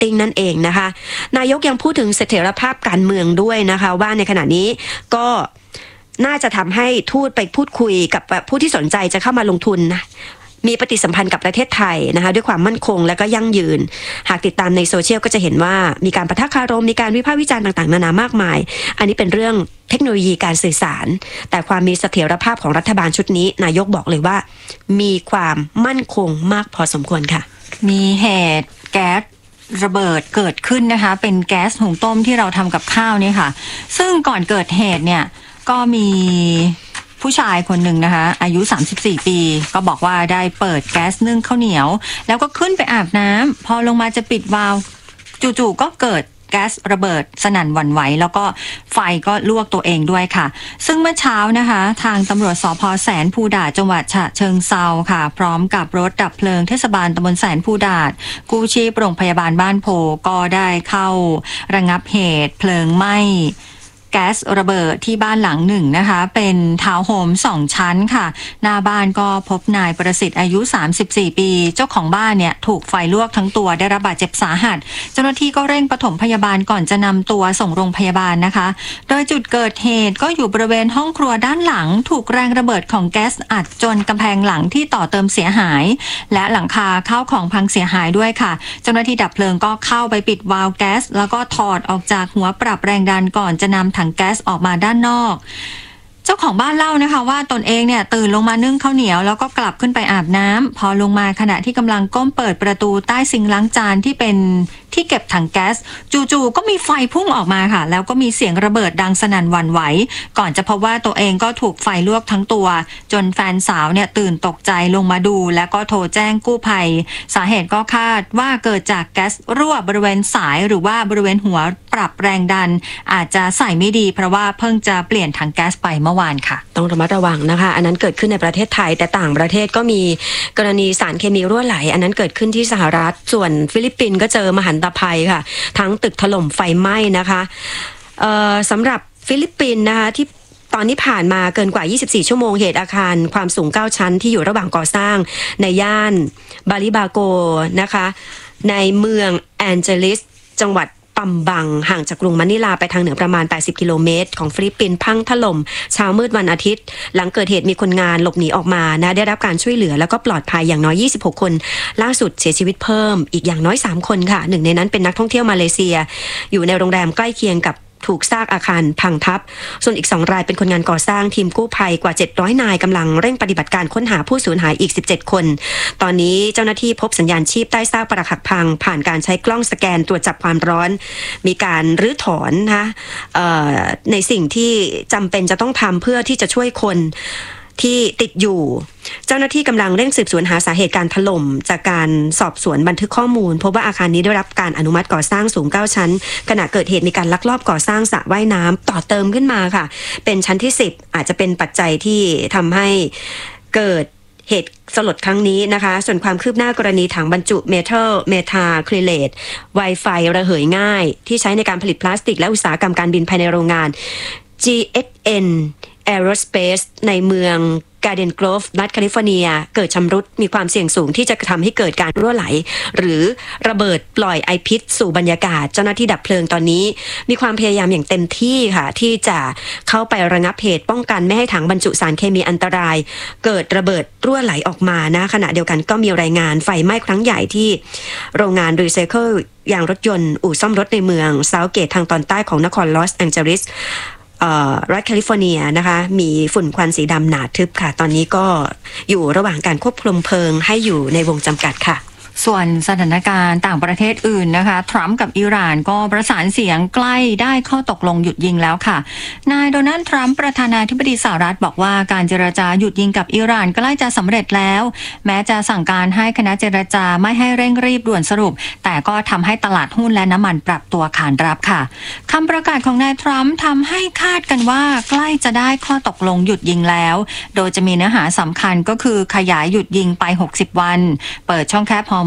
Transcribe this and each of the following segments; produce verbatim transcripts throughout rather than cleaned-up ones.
ติ้งนั่นเองนะคะนายกยังพูดถึงเสถียรภาพการเมืองด้วยนะคะว่าในขณะนี้ก็น่าจะทำให้ทูตไปพูดคุยกับผู้ที่สนใจจะเข้ามาลงทุนนะมีปฏิสัมพันธ์กับประเทศไทยนะคะด้วยความมั่นคงและก็ยั่งยืนหากติดตามในโซเชียลก็จะเห็นว่ามีการปะทะคารมมีการวิพากษ์วิจารณ์ต่างๆนานามากมายอันนี้เป็นเรื่องเทคโนโลยีการสื่อสารแต่ความมีเสถียรภาพของรัฐบาลชุดนี้นายกบอกเลยว่ามีความมั่นคงมากพอสมควรค่ะมีเหตุแก๊สระเบิดเกิดขึ้นนะคะเป็นแก๊สหุงต้มที่เราทำกับข้าวนี่ค่ะซึ่งก่อนเกิดเหตุเนี่ยก็มีผู้ชายคนหนึ่งนะคะอายุสามสิบสี่ปีก็บอกว่าได้เปิดแก๊สนึ่งข้าวเหนียวแล้วก็ขึ้นไปอาบน้ำพอลงมาจะปิดวาล์วจู่ๆก็เกิดแก๊สระเบิดสนั่นหวั่นไหวแล้วก็ไฟก็ลวกตัวเองด้วยค่ะซึ่งเมื่อเช้านะคะทางตำรวจสภ.แสนภูดาษจังหวัดฉะเชิงเทราค่ะพร้อมกับรถดับเพลิงเทศบาลตำบลแสนภูดาษกู้ชีพโรงพยาบาลบ้านโพก็ได้เข้าระงับเหตุเพลิงไหม้แก๊สระเบิดที่บ้านหลังหนึ่งนะคะเป็นทาวน์โฮมสองชั้นค่ะหน้าบ้านก็พบนายประสิทธิ์อายุสามสิบสี่ปีเจ้าของบ้านเนี่ยถูกไฟลวกทั้งตัวได้รับบาดเจ็บสาหัสเจ้าหน้าที่ก็เร่งปฐมพยาบาลก่อนจะนำตัวส่งโรงพยาบาลนะคะโดยจุดเกิดเหตุก็อยู่บริเวณห้องครัวด้านหลังถูกแรงระเบิดของแก๊สอัดจนกำแพงหลังที่ต่อเติมเสียหายและหลังคาข้าวของพังเสียหายด้วยค่ะเจ้าหน้าที่ดับเพลิงก็เข้าไปปิดวาล์วแก๊สแล้วก็ถอดออกจากหัวปรับแรงดันก่อนจะนำถังแก๊สออกมาด้านนอกเจ้าของบ้านเล่านะคะว่าตนเองเนี่ยตื่นลงมานึ่งข้าวเหนียวแล้วก็กลับขึ้นไปอาบน้ำพอลงมาขณะที่กำลังก้มเปิดประตูใต้ซิงค์ล้างจานที่เป็นที่เก็บถังแก๊สจู่ๆก็มีไฟพุ่งออกมาค่ะแล้วก็มีเสียงระเบิดดังสนั่นหวั่นไหวก่อนจะพบว่าตัวเองก็ถูกไฟลวกทั้งตัวจนแฟนสาวเนี่ยตื่นตกใจลงมาดูแล้วก็โทรแจ้งกู้ภัยสาเหตุก็คาดว่าเกิดจากแก๊สรั่วบริเวณสายหรือว่าบริเวณหัวปรับแรงดันอาจจะใส่ไม่ดีเพราะว่าเพิ่งจะเปลี่ยนถังแก๊สไปเมื่อวานค่ะต้องระมัดระวังนะคะอันนั้นเกิดขึ้นในประเทศไทยแต่ต่างประเทศก็มีกรณีสารเคมีรั่วไหลอันนั้นเกิดขึ้นที่สหรัฐส่วนฟิลิปปินส์ก็เจอมหันตภัยค่ะทั้งตึกถล่มไฟไหม้นะคะเอ่อสำหรับฟิลิปปินส์นะคะที่ตอนนี้ผ่านมาเกินกว่ายี่สิบสี่ชั่วโมงเหตุอาคารความสูงเก้าชั้นที่อยู่ระหว่างก่อสร้างในย่านบาลิบาโกนะคะในเมืองแอนเจลิสจังหวัดปัมบังห่างจากกรุงมะนิลาไปทางเหนือประมาณแปดสิบกิโลเมตรของฟิลิปปินส์พังถล่มเช้ามืดวันอาทิตย์หลังเกิดเหตุมีคนงานหลบหนีออกมานะได้รับการช่วยเหลือแล้วก็ปลอดภัยอย่างน้อยยี่สิบหกคนล่าสุดเสียชีวิตเพิ่มอีกอย่างน้อยสามคนค่ะหนึ่งในนั้นเป็นนักท่องเที่ยวมาเลเซียอยู่ในโรงแรมใกล้เคียงกับถูกซากอาคารพังทับส่วนอีกสองรายเป็นคนงานก่อสร้างทีมกู้ภัยกว่าเจ็ดร้อยนายกำลังเร่งปฏิบัติการค้นหาผู้สูญหายอีกสิบเจ็ดคนตอนนี้เจ้าหน้าที่พบสัญญาณชีพใต้ซากปรักหักพังผ่านการใช้กล้องสแกนตรวจจับความร้อนมีการรื้อถอนนะคะในสิ่งที่จำเป็นจะต้องทำเพื่อที่จะช่วยคนที่ติดอยู่เจ้าหน้าที่กำลังเร่งสืบสวนหาสาเหตุการถล่มจากการสอบสวนบันทึกข้อมูลพบว่าอาคารนี้ได้รับการอนุมัติก่อสร้างสูงเก้าชั้นขณะเกิดเหตุมีการลักลอบก่อสร้างสระว่ายน้ำต่อเติมขึ้นมาค่ะเป็นชั้นที่สิบอาจจะเป็นปัจจัยที่ทำให้เกิดเหตุสลดครั้งนี้นะคะส่วนความคืบหน้ากรณีถังบรรจุเมทัลเมทาคริเลตไวไฟระเหยง่ายที่ใช้ในการผลิตพลาสติกและอุตสาหกรรมการบินภายในโรงงาน จี เอ็กซ์ เอ็นAerospace ในเมืองการ์เดนโกรฟรัฐแคลิฟอร์เนียเกิดชำรุดมีความเสี่ยงสูงที่จะทำให้เกิดการรั่วไหลหรือระเบิดปล่อยไอพิษสู่บรรยากาศเจ้าหน้าที่ดับเพลิงตอนนี้มีความพยายามอย่างเต็มที่ค่ะที่จะเข้าไประงับเหตุป้องกันไม่ให้ถังบรรจุสารเคมีอันตรายเกิดระเบิดรั่วไหลออกมานะขณะเดียวกันก็มีรายงานไฟไหม้ครั้งใหญ่ที่โรงงานรีไซเคิลยางรถยนต์อู่ซ่อมรถในเมืองเซาท์เกตทางตอนใต้ของนครลอสแองเจลิสรัฐแคลิฟอร์เนียนะคะมีฝุ่นควันสีดำหนาทึบค่ะตอนนี้ก็อยู่ระหว่างการควบคุมเพลิงให้อยู่ในวงจำกัดค่ะส่วนสถานการณ์ต่างประเทศอื่นนะคะทรัมป์กับอิหร่านก็ประสานเสียงใกล้ได้ข้อตกลงหยุดยิงแล้วค่ะนายโดนัลด์ทรัมป์ประธานาธิบดีสหรัฐบอกว่าการเจรจาหยุดยิงกับอิหร่านใกล้จะสำเร็จแล้วแม้จะสั่งการให้คณะเจรจาไม่ให้เร่งรีบด่วนสรุปแต่ก็ทำให้ตลาดหุ้นและน้ำมันปรับตัวขานรับค่ะคำประกาศของนายทรัมป์ทำให้คาดกันว่าใกล้จะได้ข้อตกลงหยุดยิงแล้วโดยจะมีเนื้อหาสำคัญก็คือขยายหยุดยิงไปหกสิบวันเปิดช่องแคบฮอร์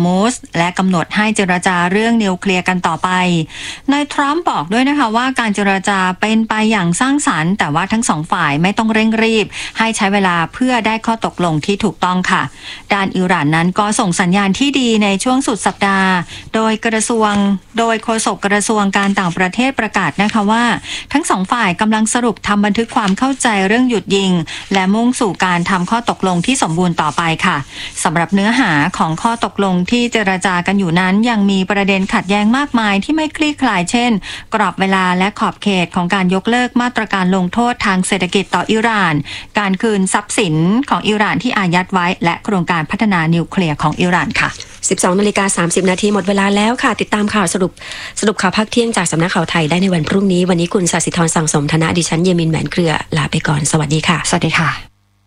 มูสและกำหนดให้เจรจาเรื่องนิวเคลียร์กันต่อไปนายทรัมป์บอกด้วยนะคะว่าการเจรจาเป็นไปอย่างสร้างสรรค์แต่ว่าทั้งสองฝ่ายไม่ต้องเร่งรีบให้ใช้เวลาเพื่อได้ข้อตกลงที่ถูกต้องค่ะด้านอิหร่านนั้นก็ส่งสัญญาณที่ดีในช่วงสุดสัปดาห์โดยกระทรวงโดยโฆษกกระทรวงการต่างประเทศประกาศนะคะว่าทั้งสองฝ่ายกำลังสรุปทำบันทึกความเข้าใจเรื่องหยุดยิงและมุ่งสู่การทำข้อตกลงที่สมบูรณ์ต่อไปค่ะสำหรับเนื้อหาของข้อตกลงที่เจรจากันอยู่นั้นยังมีประเด็นขัดแย้งมากมายที่ไม่คลี่คลายเช่นกรอบเวลาและขอบเขตของการยกเลิกมาตรการลงโทษทางเศรษฐกิจต่ออิหร่านการคืนทรัพย์สินของอิหร่านที่อายัดไว้และโครงการพัฒนานิวเคลียร์ของอิหร่านค่ะสิบสองนาฬิกาสามสิบนาทีหมดเวลาแล้วค่ะติดตามข่าวสรุปสรุปข่าวภาคเที่ยงจากสำนักข่าวไทยได้ในวันพรุ่งนี้วันนี้คุณศศิธรสั่งสมธนะดิฉันเยมินแหวนเครือลาไปก่อนสวัสดีค่ะสวัสดีค่ะ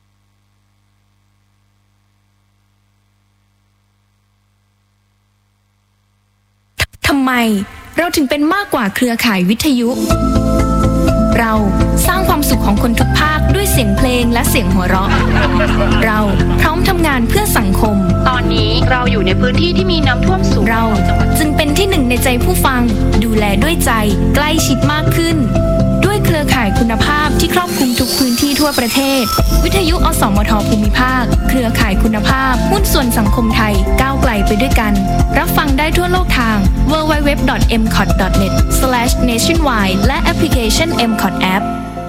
ทำไมเราถึงเป็นมากกว่าเครือข่ายวิทยุเราสร้างความสุขของคนทุกภาคด้วยเสียงเพลงและเสียงหัวเราะเราพร้อมทำงานเพื่อสังคมตอนนี้เราอยู่ในพื้นที่ที่มีน้ำท่วมสูงเราจึงเป็นที่หนึ่งในใจผู้ฟังดูแลด้วยใจใกล้ชิดมากขึ้นด้วยเครือข่ายคุณภาพที่ครอบคลุมทุกพื้นที่ทั่วประเทศวิทยุอสมทภูมิภาคเครือข่ายคุณภาพหุ้นส่วนสังคมไทยก้าวไกลไปด้วยกันรับฟังได้ทั่วโลกทาง ดับเบิลยู ดับเบิลยู ดับเบิลยู ดอท เอ็ม คอท ดอท เน็ต สแลช เนชั่นไวด์ และแอปพลิเคชัน เอ็ม คอท App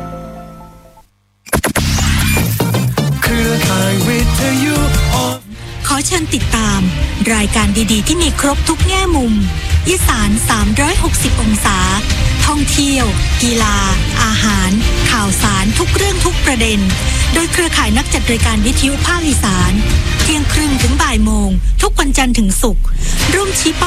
เครือข่ายวิทยุขอเชิญติดตามรายการดีๆที่มีครบทุกแง่มุมอีสานสามร้อยหกสิบองศาท่องเที่ยวกีฬาอาหารข่าวสารทุกเรื่องทุกประเด็นโดยเครือข่ายนักจัดรายการวิทยุภาคอีสานเที่ยงครึ่งถึงบ่ายโมงทุกวันจันทร์ถึงศุกร์ร่วมชี้เป้า